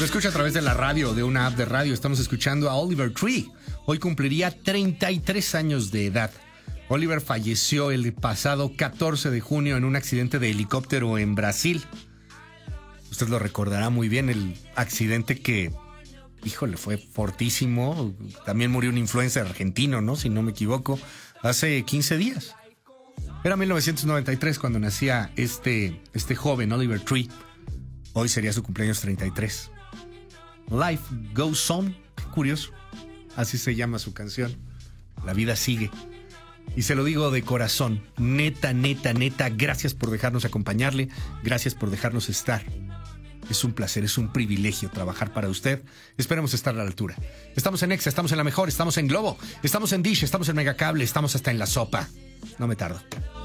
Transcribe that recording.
Lo escucha a través de la radio, de una app de radio. Estamos escuchando a Oliver Tree. Hoy cumpliría 33 años de edad. Oliver falleció el pasado 14 de junio en un accidente de helicóptero en Brasil. Usted lo recordará muy bien, el accidente que, híjole, fue fortísimo. También murió un influencer argentino, ¿no? Si no me equivoco, hace 15 días. Era 1993 cuando nacía este joven, Oliver Tree. Hoy sería su cumpleaños 33. Life Goes On. Qué curioso. Así se llama su canción. La vida sigue. Y se lo digo de corazón. Neta, gracias por dejarnos acompañarle. Gracias por dejarnos estar. Es un placer, es un privilegio trabajar para usted. Esperemos estar a la altura. Estamos en Exa, estamos en La Mejor, estamos en Globo, estamos en Dish, estamos en Megacable, estamos hasta en La Sopa. No me tardo.